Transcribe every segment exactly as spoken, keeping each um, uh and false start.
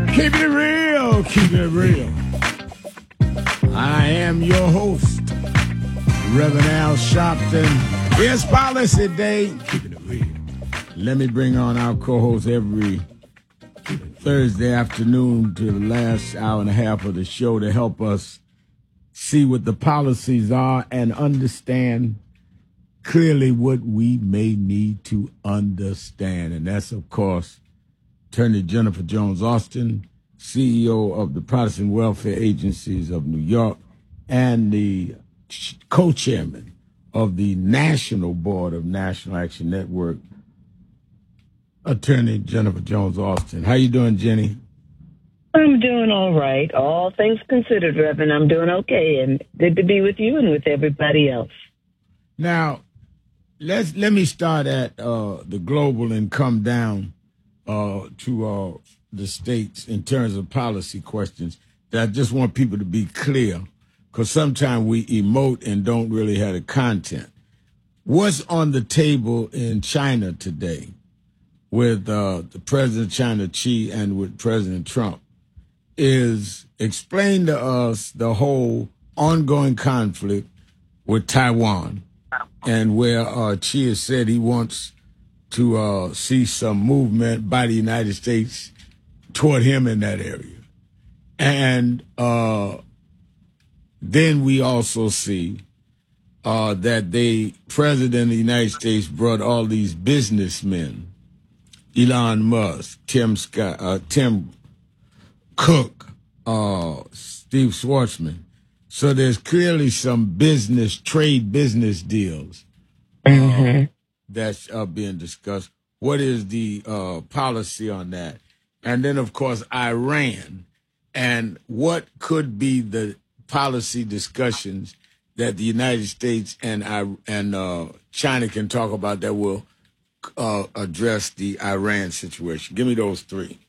Keep it real, keep it real. I am your host, Reverend Al Sharpton. It's Policy Day. Keeping it real. Let me bring on our co-host every Thursday afternoon to the last hour and a half of the show to help us see what the policies are and understand clearly what we may need to understand. And that's, of course, Attorney Jennifer Jones Austin, C E O of the Protestant Welfare Agencies of New York and the co-chairman of the National Board of National Action Network, Attorney Jennifer Jones Austin. How you doing, Jenny? I'm doing all right. All things considered, Reverend, I'm doing okay, and good to be with you and with everybody else. Now, let's let me start at uh, the global and come down uh, to uh, the states in terms of policy questions. That I just want people to be clear, because sometimes we emote and don't really have the content. What's on the table in China today with uh, the President of China, Xi, and with President Trump is explain to us the whole ongoing conflict with Taiwan, and where uh, Xi has said he wants to uh, see some movement by the United States toward him in that area. And uh, then we also see uh, that the President of the United States brought all these businessmen, Elon Musk, Tim Scott, uh, Tim Cook, uh, Steve Schwarzman. So there's clearly some business, trade business deals uh, mm-hmm. that's uh, being discussed. What is the uh, policy on that? And then, of course, Iran. And what could be the policy discussions that the United States and and uh, China can talk about that will uh, address the Iran situation? Give me those three.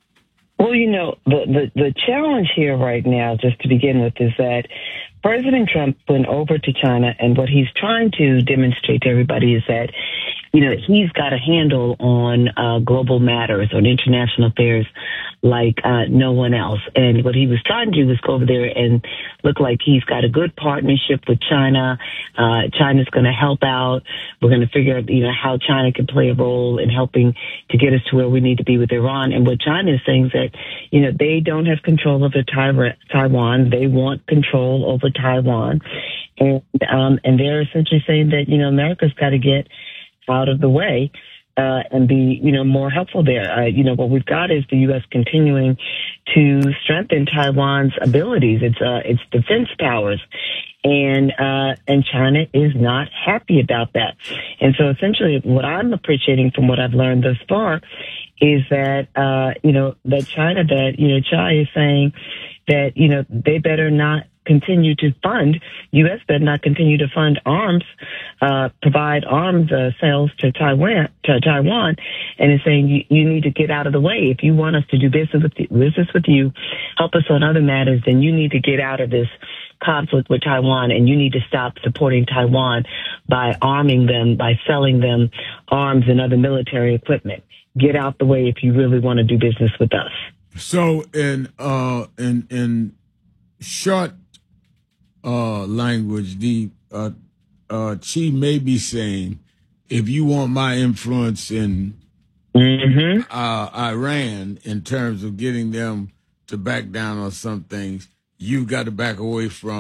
Well, you know, the, the, the challenge here right now, just to begin with, is that President Trump went over to China, and what he's trying to demonstrate to everybody is that, you know, he's got a handle on uh, global matters, on international affairs like uh, no one else. And what he was trying to do was go over there and look like he's got a good partnership with China. Uh, China's going to help out. We're going to figure out, you know, how China can play a role in helping to get us to where we need to be with Iran. And what China is saying is that, you know, they don't have control over Taiwan. They want control over Taiwan. And, um, and they're essentially saying that, you know, America's got to get out of the way uh, and be, you know, more helpful there. Uh, you know, what we've got is the U S continuing to strengthen Taiwan's abilities, its uh, its defense powers, and uh, and China is not happy about that. And so, essentially, what I'm appreciating from what I've learned thus far is that uh, you know that China, that you know, China is saying that you know they better not continue to fund, U S better not continue to fund arms, uh, provide arms uh, sales to Taiwan, to Taiwan, and is saying you, you need to get out of the way. If you want us to do business with, business with you, help us on other matters, then you need to get out of this conflict with Taiwan, and you need to stop supporting Taiwan by arming them, by selling them arms and other military equipment. Get out the way if you really want to do business with us. So in, uh, in, in short, Uh, language, the uh, uh, Xi may be saying, if you want my influence in mm-hmm. uh, Iran in terms of getting them to back down on some things, you've got to back away from